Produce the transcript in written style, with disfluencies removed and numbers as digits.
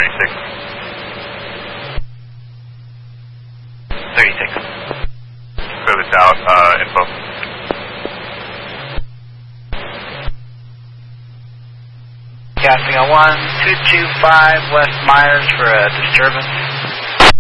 36. 36. Clear this out, info. Casting on 1225 West Myers for a disturbance.